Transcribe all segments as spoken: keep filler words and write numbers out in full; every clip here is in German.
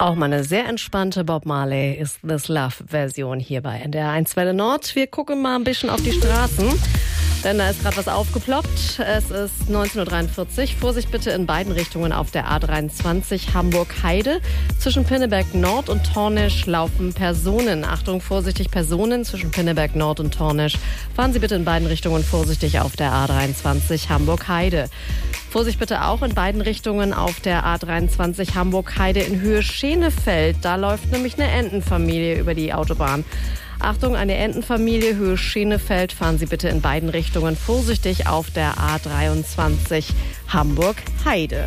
Auch mal eine sehr entspannte Bob Marley ist This Love-Version hier bei N D R eins Welle Nord. Wir gucken mal ein bisschen auf die Straßen, denn da ist gerade was aufgeploppt. Es ist neunzehn Uhr dreiundvierzig. Vorsicht bitte in beiden Richtungen auf der A dreiundzwanzig Hamburg-Heide. Zwischen Pinneberg Nord und Tornisch laufen Personen. Achtung, vorsichtig, Personen zwischen Pinneberg Nord und Tornisch. Fahren Sie bitte in beiden Richtungen vorsichtig auf der A dreiundzwanzig Hamburg-Heide. Vorsicht bitte auch in beiden Richtungen auf der A dreiundzwanzig Hamburg-Heide in Höhe Schenefeld. Da läuft nämlich eine Entenfamilie über die Autobahn. Achtung, eine Entenfamilie, Höhe Schenefeld. Fahren Sie bitte in beiden Richtungen vorsichtig auf der A dreiundzwanzig Hamburg-Heide.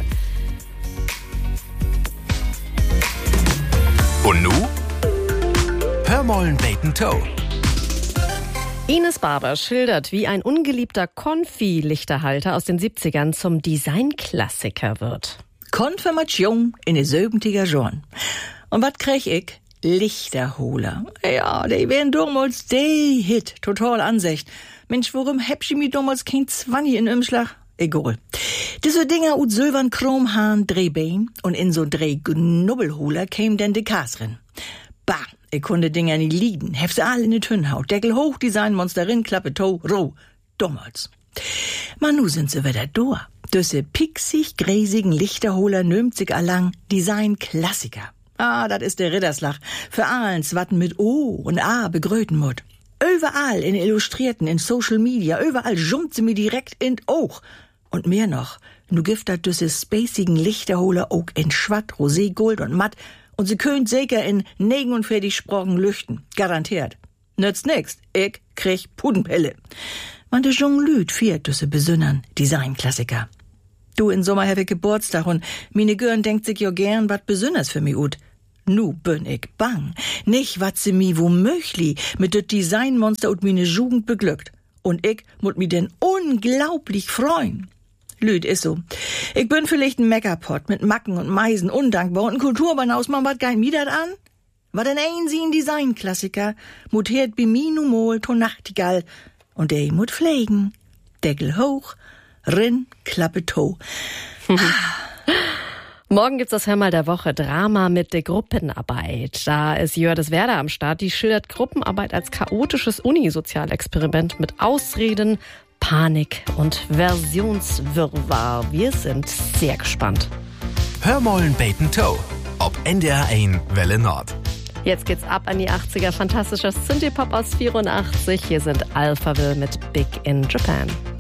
Und nu? Hör mollen Bacon Toe. Ines Barber schildert, wie ein ungeliebter Konfi-Lichterhalter aus den siebzigern zum Designklassiker wird. Konfirmation in den siebziger Jahren. Und was krieg ich? Lichterholer. Ja, die wären damals der Hit, total Ansicht. Mensch, warum hab ich mir damals kein Zwanni in Umschlag? Egal. Diese Dinger ut silbern Chromhahn Drehbein und in so Drehknubbelholer käm denn de Kasrin. Bah, ich konnte Dinger nie liegen. Hab sie alle in die Tünnhaut. Deckel hoch, Designmonsterin, Klappe, Toe, roh. Damals. Man, nu sind sie wieder da. Düsse pixig, gräsigen Lichterholer nömt sich allang Design-Klassiker. Ah, dat is der Ridderslach. Für allens, watten mit O und A begröten mut. Überall in Illustrierten, in Social Media, überall jumpt sie mir direkt in Oog. Und mehr noch, nu gift dat düsse spacigen Lichterholer auch in Schwatt, Rosé, Gold und Matt. Und sie könnt sicher in negenundvierzig Sprachen lüchten. Garantiert. Nützt nix. Ich krieg Pudenpelle. Man de Jonglüt viert düsse besünnern Designklassiker. Du, in Sommer hab ich Geburtstag und mine Görn denkt sich jo gern wat Besünners für mi ut. Nu bin ich bang. Nicht wat sie mi womöglich mit det Designmonster ut mine Jugend beglückt. Und ich mut mi denn unglaublich freuen. Lüd is so. Ich bin vielleicht ein Meckerpot mit Macken und Meisen, undankbar und ein Kulturbanaus, man wat gein mi dat an? Wat denn ein sie ein Designklassiker, mut hert bi mi nu mol to Nachtigall und der mut pflegen. Deckel hoch, rin, Klappe, Toe. Morgen gibt's das Hörmal der Woche, Drama mit der Gruppenarbeit. Da ist Jördis Werder am Start, die schildert Gruppenarbeit als chaotisches Unisozialexperiment mit Ausreden, Panik und Versionswirrwarr. Wir sind sehr gespannt. Hör mollen Bacon Toe. Ob N D R eins Welle Nord. Jetzt geht's ab an die achtziger. Fantastischer Synthie-Pop aus vierundachtzig. Hier sind Alphaville mit Big in Japan.